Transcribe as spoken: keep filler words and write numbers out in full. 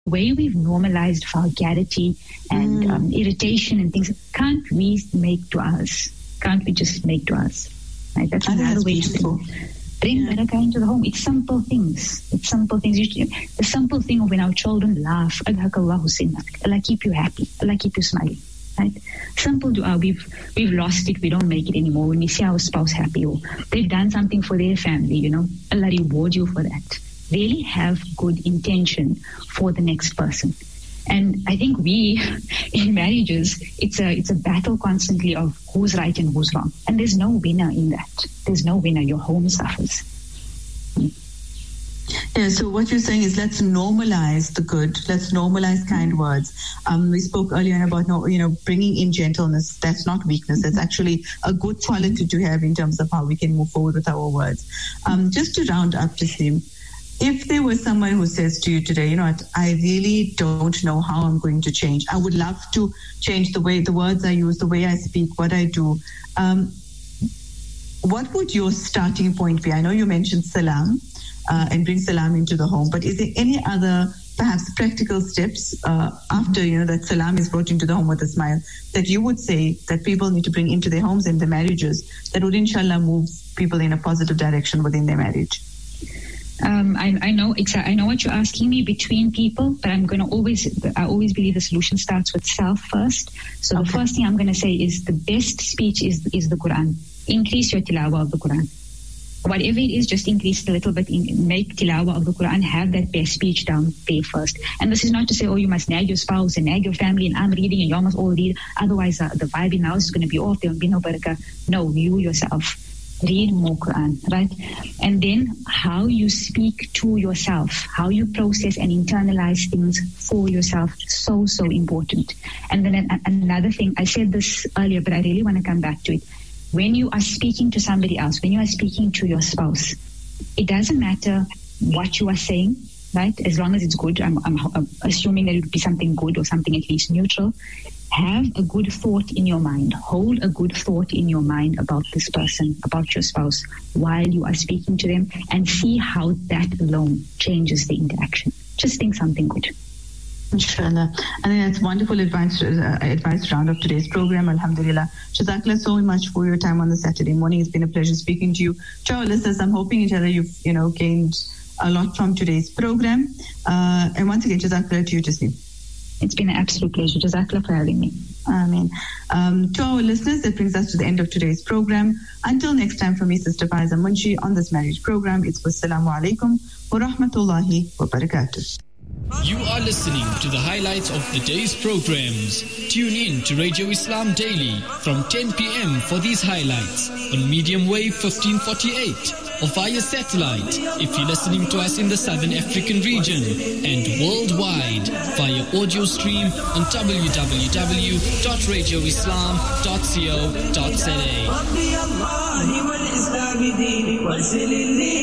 way we've normalized vulgarity and mm. um, irritation and things, can't we make du'as? Can't we just make du'as? Right? That's I another that's way beautiful. to bring yeah. barakah into the home. It's simple things. It's simple things. You, the simple thing of when our children laugh, Adhakallahu sinnak. Allah keep you happy. Allah keep you smiling. Right? Simple dua. We've we've lost it. We don't make it anymore. When we see our spouse happy or they've done something for their family, you know, Allah reward you for that. Really have good intention for the next person. And I think we, in marriages, it's a it's a battle constantly of who's right and who's wrong. And there's no winner in that. There's no winner. Your home suffers. Yeah, so what you're saying is let's normalize the good. Let's normalize kind words. Um, we spoke earlier about, you know, bringing in gentleness. That's not weakness. That's actually a good quality to have in terms of how we can move forward with our words. Um, just to round up, Tasneem, if there was someone who says to you today, you know what, I really don't know how I'm going to change. I would love to change the way, the words I use, the way I speak, what I do. Um, what would your starting point be? I know you mentioned salam uh, and bring salam into the home, but is there any other perhaps practical steps uh, after, you know, that salam is brought into the home with a smile that you would say that people need to bring into their homes and their marriages that would inshallah move people in a positive direction within their marriage? Um, I, I know exactly. I know what you're asking me between people, but I'm going to always. I always believe the solution starts with self first. So okay. The first thing I'm going to say is the best speech is is the Quran. Increase your tilawah of the Quran. Whatever it is, just increase it a little bit. In, make tilawah of the Quran. Have that best speech down there first. And this is not to say, oh, you must nag your spouse and nag your family, and I'm reading and you must all read. Otherwise, uh, the vibe in the house is going to be off. There will be no barakah. No, you yourself. Read more Quran, right? And then how you speak to yourself, how you process and internalize things for yourself, so, so important. And then an- another thing, I said this earlier, but I really want to come back to it. When you are speaking to somebody else, when you are speaking to your spouse, it doesn't matter what you are saying, right? As long as it's good. I'm, I'm, I'm assuming that it would be something good or something at least neutral. Have a good thought in your mind. Hold a good thought in your mind about this person, about your spouse, while you are speaking to them, and see how that alone changes the interaction. Just think something good. Inshallah. I think that's wonderful advice, uh, advice to round up today's program. Alhamdulillah. Jazakallah so much for your time on the Saturday morning. It's been a pleasure speaking to you. To our listeners, I'm hoping, inshallah, you've, you know, gained a lot from today's program. Uh, and once again, Jazakallah to you, Tasneem. It's been an absolute pleasure. Jazakallah for having me. Ameen. Um, to our listeners, that brings us to the end of today's program. Until next time, from me, Sister Faiza Munshi, on this marriage program, it's wassalamu alaikum wa rahmatullahi wa barakatuh. You are listening to the highlights of the day's programs. Tune in to Radio Islam Daily from ten p.m. for these highlights on medium wave fifteen forty-eight or via satellite if you're listening to us in the Southern African region, and worldwide via audio stream on w w w dot radio islam dot co dot za.